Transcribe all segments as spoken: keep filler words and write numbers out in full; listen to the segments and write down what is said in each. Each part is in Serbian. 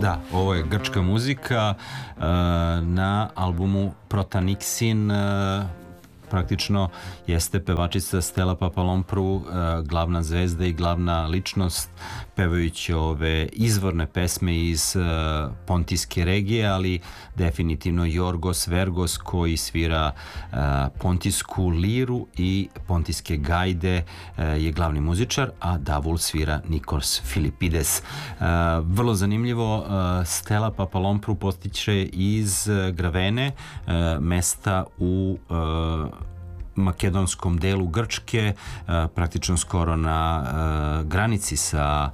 Da, ovo je grčka muzika uh, na albumu Protanixin. Uh, praktično jeste pevačica Stella Papalompru, uh, glavna zvezda i glavna ličnost, pevajući ove izvorne pesme iz uh, pontijske regije, ali definitivno Jorgos Vergos koji svira uh, pontijsku liru i pontijske gajde uh, je glavni muzičar, a Davul svira Nikos Filipides. Uh, vrlo zanimljivo, uh, Stella Papalompru postiče iz uh, Gravene, uh, mesta u uh, makedonskom delu Grčke, praktično skoro na granici sa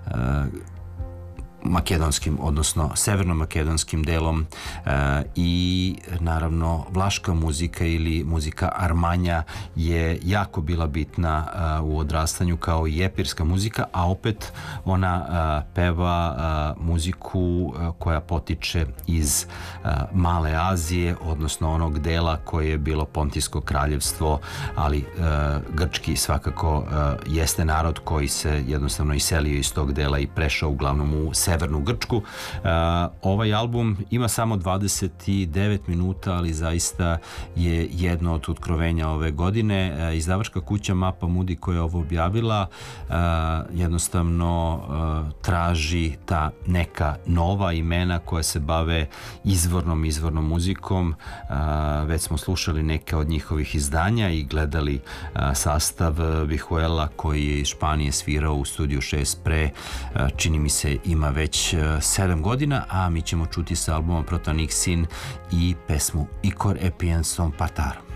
makedonskim, odnosno severno-makedonskim delom, i naravno vlaška muzika ili muzika Armanja je jako bila bitna u odrastanju kao i epirska muzika, a opet ona peva muziku koja potiče iz Male Azije, odnosno onog dela koje je bilo Pontijsko kraljevstvo, ali grčki svakako jeste narod koji se jednostavno iselio iz tog dela i prešao uglavnom u severnu Grčku. Uh, ovaj album ima samo dvadeset devet minuta, ali zaista je jedno od otkrovenja ove godine. Uh, izdavačka kuća Mapa Mudi koja je ovo objavila uh, jednostavno uh, traži ta neka nova imena koja se bave izvornom izvornom muzikom. Uh, već smo slušali neke od njihovih izdanja i gledali uh, sastav Vihuela koji je iz Španije svirao u Studiju šest pre, uh, čini mi se ima već sedam godina, a mi ćemo čuti sa albuma Protanixin i pesmu Ikor Epienson Patar.